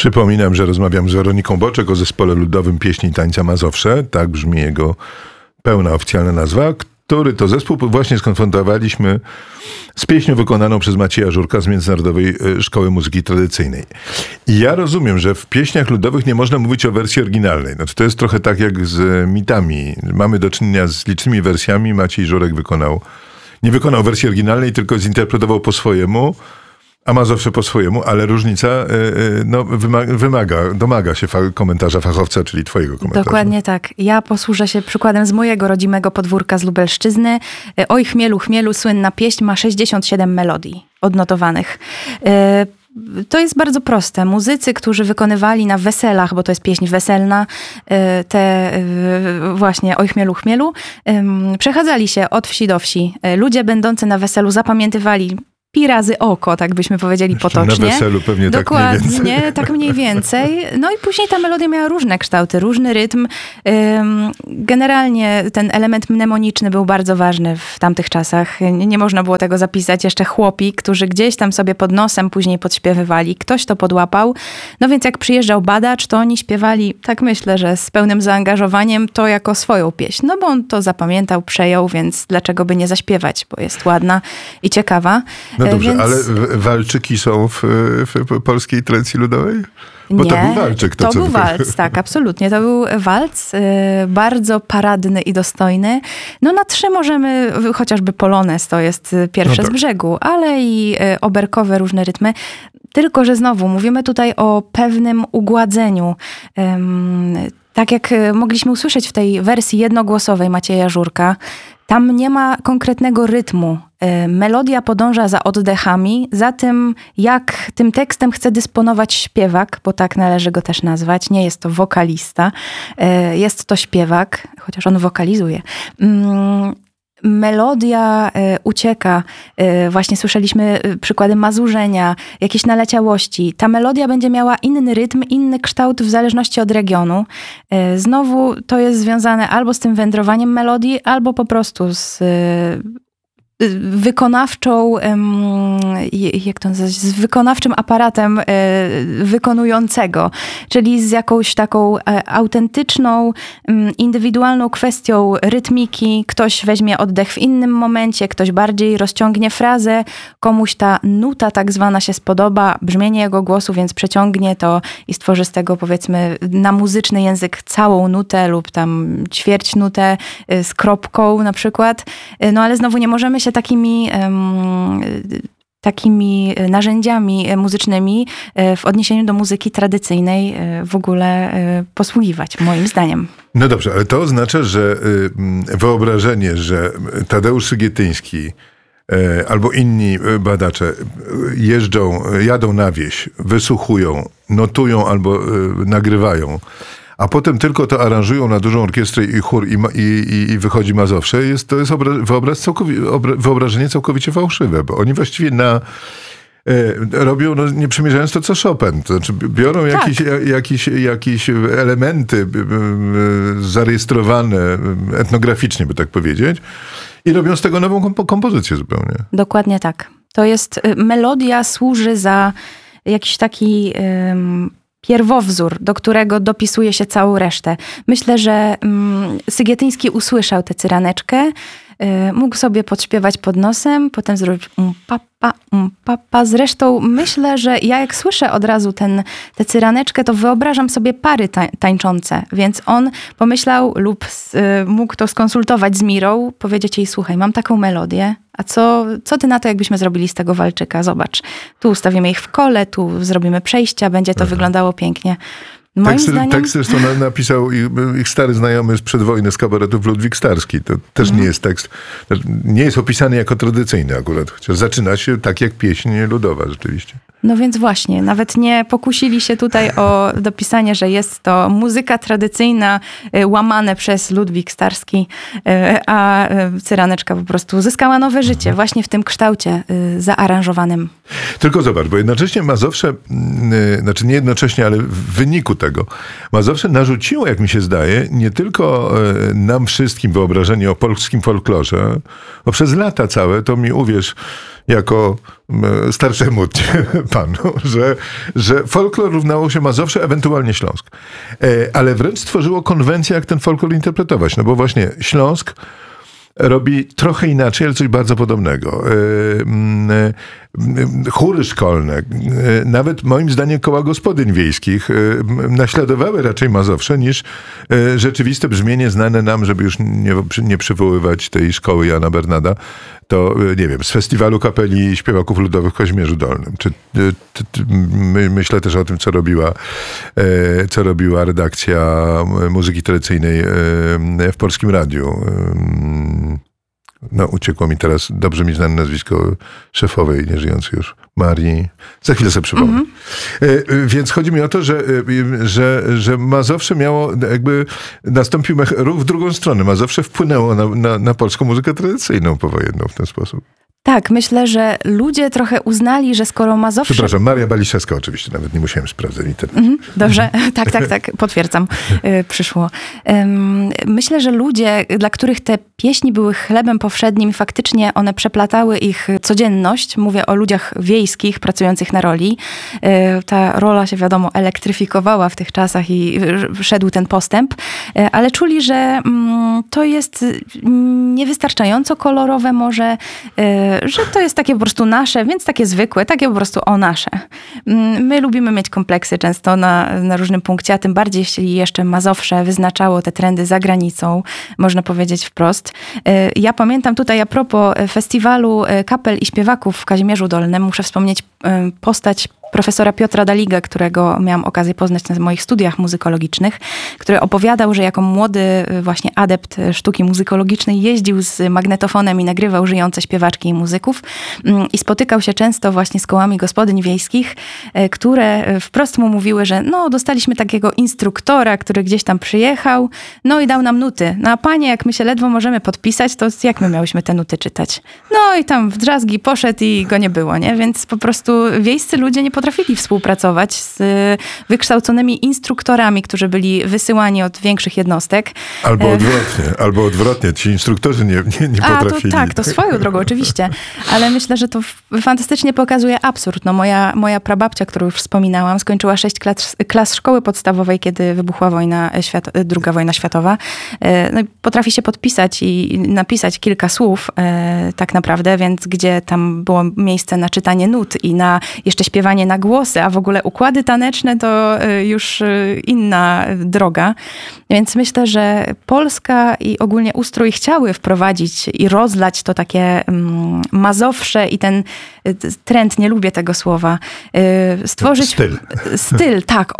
Przypominam, że rozmawiam z Weroniką Boczek o zespole ludowym pieśni i tańca Mazowsze. Tak brzmi jego pełna oficjalna nazwa, który to zespół właśnie skonfrontowaliśmy z pieśnią wykonaną przez Macieja Żurka z Międzynarodowej Szkoły Muzyki Tradycyjnej. I ja rozumiem, że w pieśniach ludowych nie można mówić o wersji oryginalnej. Znaczy, to jest trochę tak jak z mitami. Mamy do czynienia z licznymi wersjami. Maciej Żurek nie wykonał wersji oryginalnej, tylko zinterpretował po swojemu, a Mazowsze po swojemu, ale różnica domaga się komentarza fachowca, czyli twojego komentarza. Dokładnie tak. Ja posłużę się przykładem z mojego rodzimego podwórka z Lubelszczyzny. Oj chmielu, chmielu, słynna pieśń ma 67 melodii odnotowanych. To jest bardzo proste. Muzycy, którzy wykonywali na weselach, bo to jest pieśń weselna, właśnie Oj chmielu, chmielu, przechadzali się od wsi do wsi. Ludzie będący na weselu zapamiętywali pi razy oko, tak byśmy powiedzieli potocznie. Na weselu pewnie dokładnie, tak mniej więcej. Tak mniej więcej. No i później ta melodia miała różne kształty, różny rytm. Generalnie ten element mnemoniczny był bardzo ważny w tamtych czasach. Nie można było tego zapisać. Jeszcze chłopi, którzy gdzieś tam sobie pod nosem później podśpiewywali. Ktoś to podłapał. No więc jak przyjeżdżał badacz, to oni śpiewali, tak myślę, że z pełnym zaangażowaniem to jako swoją pieśń. No bo on to zapamiętał, przejął, więc dlaczego by nie zaśpiewać, bo jest ładna i ciekawa. No dobrze, więc... ale walczyki są w polskiej tradycji ludowej? Bo nie, to był walczyk. To był walc, tak, absolutnie. To był walc, bardzo paradny i dostojny. No na 3 możemy, chociażby polonez to jest pierwsze z brzegu, ale i oberkowe różne rytmy. Tylko że znowu mówimy tutaj o pewnym ugładzeniu. Tak jak mogliśmy usłyszeć w tej wersji jednogłosowej Macieja Żurka, tam nie ma konkretnego rytmu. Melodia podąża za oddechami, za tym, jak tym tekstem chce dysponować śpiewak, bo tak należy go też nazwać. Nie jest to wokalista, jest to śpiewak, chociaż on wokalizuje. Melodia ucieka. Właśnie słyszeliśmy przykłady mazurzenia, jakieś naleciałości. Ta melodia będzie miała inny rytm, inny kształt w zależności od regionu. Znowu to jest związane albo z tym wędrowaniem melodii, albo po prostu z wykonawczą, jak to nazwać, z wykonawczym aparatem wykonującego, czyli z jakąś taką autentyczną, indywidualną kwestią rytmiki. Ktoś weźmie oddech w innym momencie, ktoś bardziej rozciągnie frazę, komuś ta nuta tak zwana się spodoba, brzmienie jego głosu, więc przeciągnie to i stworzy z tego, powiedzmy, na muzyczny język całą nutę lub tam ćwierć nutę z kropką na przykład. No ale znowu nie możemy się takimi narzędziami muzycznymi w odniesieniu do muzyki tradycyjnej w ogóle posługiwać, moim zdaniem. No dobrze, ale to oznacza, że wyobrażenie, że Tadeusz Sygietyński albo inni badacze jadą na wieś, wysłuchują, notują albo nagrywają, a potem tylko to aranżują na dużą orkiestrę i chór i wychodzi Mazowsze, to jest wyobrażenie całkowicie fałszywe, bo oni właściwie robią, nie przymierzając to, co Chopin. To znaczy biorą jakieś elementy zarejestrowane etnograficznie, by tak powiedzieć, i robią z tego nową kompozycję zupełnie. Dokładnie tak. To jest, melodia służy za jakiś taki pierwowzór, do którego dopisuje się całą resztę. Myślę, że Sygietyński usłyszał tę cyraneczkę, mógł sobie podśpiewać pod nosem, potem zrobić papa. Zresztą myślę, że ja jak słyszę od razu tę cyraneczkę, to wyobrażam sobie pary tańczące, więc on pomyślał lub mógł to skonsultować z Mirą, powiedzieć jej, słuchaj, mam taką melodię, a co ty na to, jakbyśmy zrobili z tego walczyka? Zobacz, tu ustawimy ich w kole, tu zrobimy przejścia, będzie to wyglądało pięknie. Tekst zresztą napisał ich stary znajomy sprzed wojny z kabaretów Ludwik Starski. To też nie jest tekst, nie jest opisany jako tradycyjny akurat, chociaż zaczyna się tak jak pieśń ludowa rzeczywiście. No więc właśnie, nawet nie pokusili się tutaj o dopisanie, że jest to muzyka tradycyjna łamane przez Ludwik Starski, a cyraneczka po prostu zyskała nowe życie właśnie w tym kształcie zaaranżowanym. Tylko zobacz, bo jednocześnie Mazowsze, znaczy nie jednocześnie, ale w wyniku tego, Mazowsze narzuciło, jak mi się zdaje, nie tylko nam wszystkim wyobrażenie o polskim folklorze, bo przez lata całe, to mi uwierz, jako starszemu panu, że folklor równało się Mazowsze, ewentualnie Śląsk. Ale wręcz stworzyło konwencję, jak ten folklor interpretować. No bo właśnie Śląsk robi trochę inaczej, ale coś bardzo podobnego. Chóry szkolne, nawet moim zdaniem koła gospodyń wiejskich naśladowały raczej Mazowsze niż rzeczywiste brzmienie znane nam, żeby już nie przywoływać tej szkoły Jana Bernada, to nie wiem, z Festiwalu Kapeli Śpiewaków Ludowych w Kazimierzu Dolnym. Myślę też o tym, co robiła redakcja muzyki tradycyjnej w Polskim Radiu. No, uciekło mi teraz dobrze mi znane nazwisko szefowej, nieżyjącej już, Marii. Za chwilę sobie przypomnę. Więc chodzi mi o to, że Mazowsze miało, jakby nastąpił ruch w drugą stronę. Mazowsze wpłynęło na polską muzykę tradycyjną powojenną w ten sposób. Tak, myślę, że ludzie trochę uznali, że skoro Mazowsze... Przepraszam, Maria Baliszewska oczywiście, nawet nie musiałem sprawdzać internetu. Dobrze, tak, potwierdzam, przyszło. Myślę, że ludzie, dla których te pieśni były chlebem powszednim i faktycznie one przeplatały ich codzienność, mówię o ludziach wiejskich pracujących na roli. Ta rola się, wiadomo, elektryfikowała w tych czasach i szedł ten postęp, ale czuli, że to jest niewystarczająco kolorowe może, że to jest takie po prostu nasze, więc takie zwykłe, takie po prostu nasze. My lubimy mieć kompleksy często na różnym punkcie, a tym bardziej jeśli jeszcze Mazowsze wyznaczało te trendy za granicą, można powiedzieć wprost. Ja pamiętam tutaj a propos festiwalu kapel i śpiewaków w Kazimierzu Dolnym, muszę wspomnieć postać profesora Piotra Daliga, którego miałam okazję poznać na moich studiach muzykologicznych, który opowiadał, że jako młody właśnie adept sztuki muzykologicznej jeździł z magnetofonem i nagrywał żyjące śpiewaczki i muzyków i spotykał się często właśnie z kołami gospodyń wiejskich, które wprost mu mówiły, że no dostaliśmy takiego instruktora, który gdzieś tam przyjechał, no i dał nam nuty. No a panie, jak my się ledwo możemy podpisać, to jak my miałyśmy te nuty czytać? No i tam w drzazgi poszedł i go nie było, nie? Więc po prostu wiejscy ludzie nie potrafili współpracować z wykształconymi instruktorami, którzy byli wysyłani od większych jednostek. Albo odwrotnie. Ci instruktorzy nie potrafili. To swoją drogą oczywiście. Ale myślę, że to fantastycznie pokazuje absurd. No moja prababcia, którą już wspominałam, skończyła 6 klas szkoły podstawowej, kiedy wybuchła II wojna światowa. No i potrafi się podpisać i napisać kilka słów tak naprawdę, więc gdzie tam było miejsce na czytanie nut i na jeszcze śpiewanie na głosy, a w ogóle układy taneczne to już inna droga. Więc myślę, że Polska i ogólnie ustrój chciały wprowadzić i rozlać to takie mazowsze i ten trend, nie lubię tego słowa, stworzyć... Styl, tak.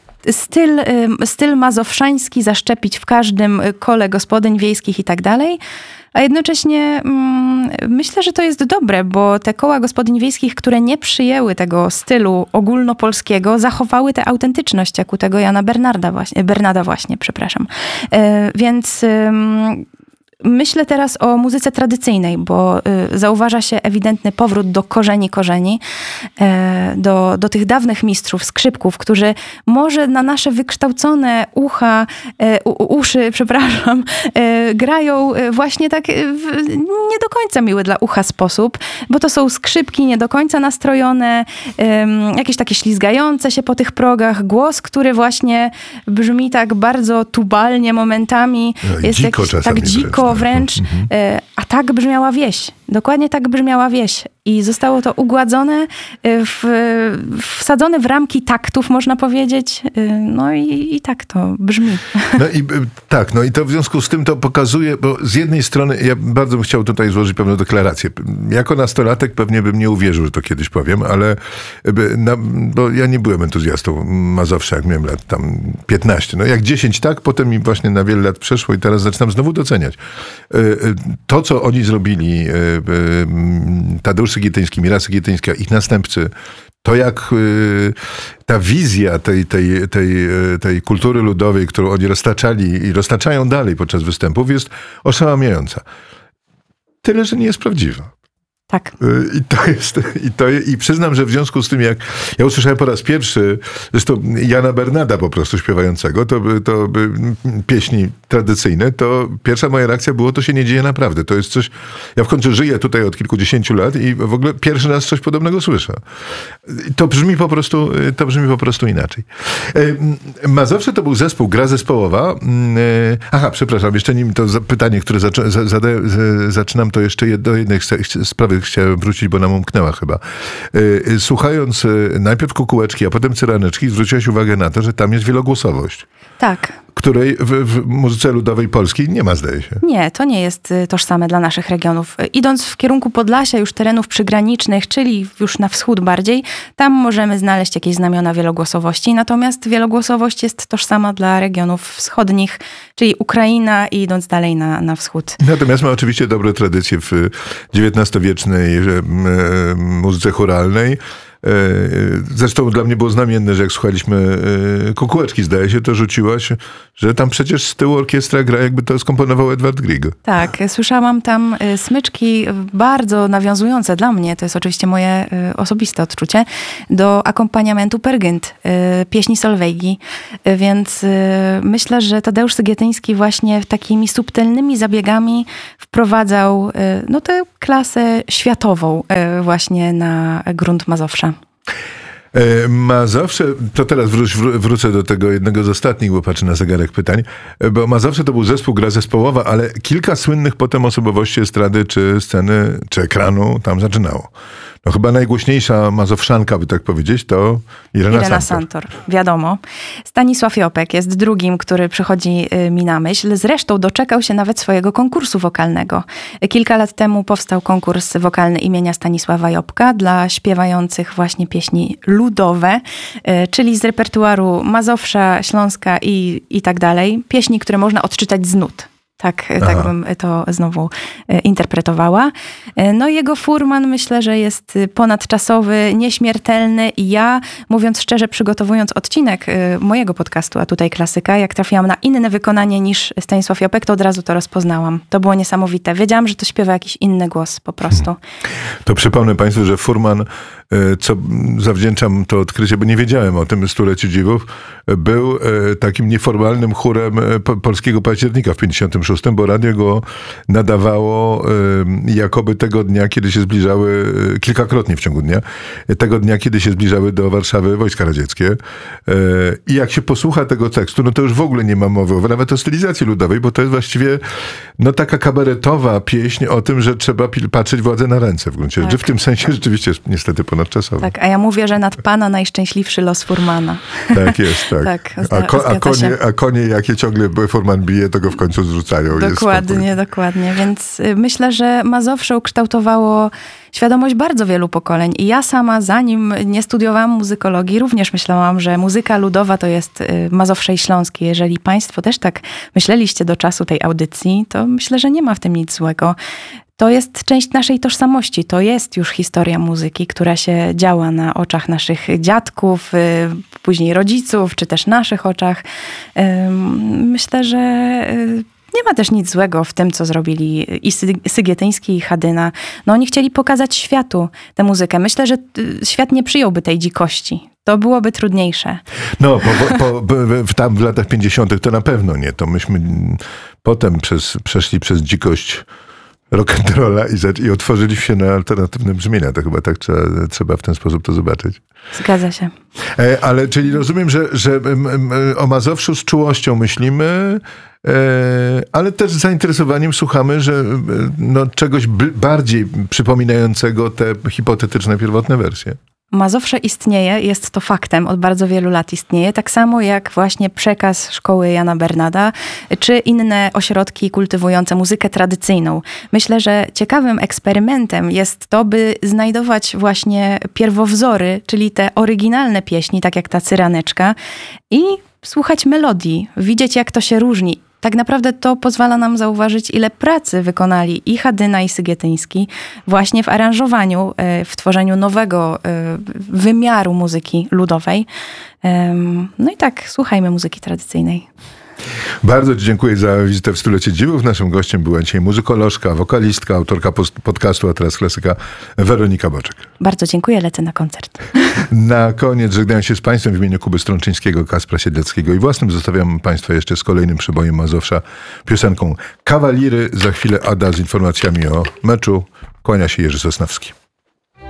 Styl mazowszański zaszczepić w każdym kole gospodyń wiejskich i tak dalej. A jednocześnie myślę, że to jest dobre, bo te koła gospodyń wiejskich, które nie przyjęły tego stylu ogólnopolskiego, zachowały tę autentyczność, jak u tego Jana Bernada właśnie, przepraszam. Więc myślę teraz o muzyce tradycyjnej, bo zauważa się ewidentny powrót do korzeni, do tych dawnych mistrzów, skrzypków, którzy może na nasze wykształcone uszy, grają właśnie tak w nie do końca miły dla ucha sposób, bo to są skrzypki nie do końca nastrojone, jakieś takie ślizgające się po tych progach, głos, który właśnie brzmi tak bardzo tubalnie momentami, jest dziko jakiś, tak dziko wręcz, a tak brzmiała wieś. Dokładnie tak brzmiała wieś. I zostało to ugładzone, wsadzone w ramki taktów, można powiedzieć. No i tak to brzmi. No i to w związku z tym to pokazuje, bo z jednej strony ja bardzo bym chciał tutaj złożyć pewną deklarację. Jako nastolatek pewnie bym nie uwierzył, że to kiedyś powiem, ale bo ja nie byłem entuzjastą Mazowsza, jak miałem lat tam 15. No jak 10 tak, potem mi właśnie na wiele lat przeszło i teraz zaczynam znowu doceniać. To, co oni zrobili, Tadeusz Sygietyński, Mira Sygietyńska, ich następcy, to jak ta wizja tej kultury ludowej, którą oni roztaczali i roztaczają dalej podczas występów, jest oszałamiająca. Tyle, że nie jest prawdziwa. Tak. I przyznam, że w związku z tym, jak ja usłyszałem po raz pierwszy, zresztą Jana Bernada po prostu śpiewającego, to by pieśni tradycyjne, to pierwsza moja reakcja było, to się nie dzieje naprawdę. To jest coś, ja w końcu żyję tutaj od kilkudziesięciu lat i w ogóle pierwszy raz coś podobnego słyszę. To brzmi po prostu inaczej. Mazowsze to był zespół, gra zespołowa. Aha, przepraszam, jeszcze nim to pytanie, które zaczynam, to jeszcze do jednej sprawy chciałem wrócić, bo nam umknęła chyba. Słuchając najpierw Kukułeczki, a potem Cyraneczki, zwróciłaś uwagę na to, że tam jest wielogłosowość. Tak. Której w muzyce ludowej polskiej nie ma, zdaje się. Nie, to nie jest tożsame dla naszych regionów. Idąc w kierunku Podlasia, już terenów przygranicznych, czyli już na wschód bardziej, tam możemy znaleźć jakieś znamiona wielogłosowości. Natomiast wielogłosowość jest tożsama dla regionów wschodnich, czyli Ukraina i idąc dalej na wschód. Natomiast ma oczywiście dobre tradycje w XIX-wiecznej muzyce chóralnej. Zresztą dla mnie było znamienne, że jak słuchaliśmy Kukułeczki, zdaje się, to rzuciłaś, że tam przecież z tyłu orkiestra gra, jakby to skomponował Edward Grieg. Tak, słyszałam tam smyczki bardzo nawiązujące dla mnie, to jest oczywiście moje osobiste odczucie, do akompaniamentu Peer Gynt, pieśni Solveigi. Więc myślę, że Tadeusz Sygietyński właśnie takimi subtelnymi zabiegami wprowadzał tę klasę światową właśnie na grunt Mazowsza. Mazowsze, to teraz wrócę do tego jednego z ostatnich, bo patrzę na zegarek pytań, bo Mazowsze to był zespół, gra zespołowa, ale kilka słynnych potem osobowości estrady, czy sceny, czy ekranu tam zaczynało. No chyba najgłośniejsza mazowszanka, by tak powiedzieć, to Irena Santor. Wiadomo. Stanisław Jopek jest drugim, który przychodzi mi na myśl. Zresztą doczekał się nawet swojego konkursu wokalnego. Kilka lat temu powstał konkurs wokalny imienia Stanisława Jopka dla śpiewających właśnie pieśni ludowe, czyli z repertuaru Mazowsza, Śląska i tak dalej. Pieśni, które można odczytać z nut. Tak bym to znowu interpretowała. No jego furman myślę, że jest ponadczasowy, nieśmiertelny i ja, mówiąc szczerze, przygotowując odcinek mojego podcastu, a tutaj klasyka, jak trafiłam na inne wykonanie niż Stanisław Jopek, to od razu to rozpoznałam. To było niesamowite. Wiedziałam, że to śpiewa jakiś inny głos po prostu. To przypomnę Państwu, że furman, co zawdzięczam to odkrycie, bo nie wiedziałem o tym Stuleciu Dziwów, był takim nieformalnym chórem Polskiego Października w 56, bo radio go nadawało jakoby tego dnia, kiedy się zbliżały, kilkakrotnie w ciągu dnia, tego dnia, kiedy się zbliżały do Warszawy wojska radzieckie. I jak się posłucha tego tekstu, no to już w ogóle nie ma mowy nawet o stylizacji ludowej, bo to jest właściwie taka kabaretowa pieśń o tym, że trzeba patrzeć władzy na ręce w gruncie rzeczy. W tym sensie rzeczywiście jest niestety ponadczasowy. Tak, a ja mówię, że nad pana najszczęśliwszy los furmana. Tak jest, tak. A konie, jakie ciągle furman bije, to go w końcu zrzucają. Dokładnie. Więc myślę, że Mazowsze ukształtowało świadomość bardzo wielu pokoleń. I ja sama, zanim nie studiowałam muzykologii, również myślałam, że muzyka ludowa to jest Mazowsze i Śląskie. Jeżeli państwo też tak myśleliście do czasu tej audycji, to myślę, że nie ma w tym nic złego. To jest część naszej tożsamości. To jest już historia muzyki, która się działa na oczach naszych dziadków, później rodziców, czy też naszych oczach. Myślę, że nie ma też nic złego w tym, co zrobili i Sygietyński, i Hadyna. No oni chcieli pokazać światu tę muzykę. Myślę, że świat nie przyjąłby tej dzikości. To byłoby trudniejsze. No, tam w latach 50. to na pewno nie. To myśmy potem przeszli przez dzikość rock'n'rolla i otworzyli się na alternatywne brzmienia. To chyba tak trzeba w ten sposób to zobaczyć. Zgadza się. Ale czyli rozumiem, że o Mazowszu z czułością myślimy, ale też z zainteresowaniem słuchamy, że czegoś bardziej przypominającego te hipotetyczne, pierwotne wersje. Mazowsze istnieje, jest to faktem, od bardzo wielu lat istnieje, tak samo jak właśnie przekaz szkoły Jana Bernada, czy inne ośrodki kultywujące muzykę tradycyjną. Myślę, że ciekawym eksperymentem jest to, by znajdować właśnie pierwowzory, czyli te oryginalne pieśni, tak jak ta Cyraneczka, i słuchać melodii, widzieć jak to się różni. Tak naprawdę to pozwala nam zauważyć, ile pracy wykonali i Hadyna, i Sygietyński właśnie w aranżowaniu, w tworzeniu nowego wymiaru muzyki ludowej. No i tak, słuchajmy muzyki tradycyjnej. Bardzo Ci dziękuję za wizytę w Stulecie Dziwów. Naszym gościem była dzisiaj muzykolożka, wokalistka, autorka podcastu, a teraz klasyka Weronika Boczek. Bardzo dziękuję, lecę na koncert. Na koniec żegnają się z Państwem w imieniu Kuby Strączyńskiego, Kacpra Siedleckiego i własnym. Zostawiam Państwa jeszcze z kolejnym przebojem Mazowsza, piosenką Kawaliry. Za chwilę Ada z informacjami o meczu. Kłania się Jerzy Sosnowski.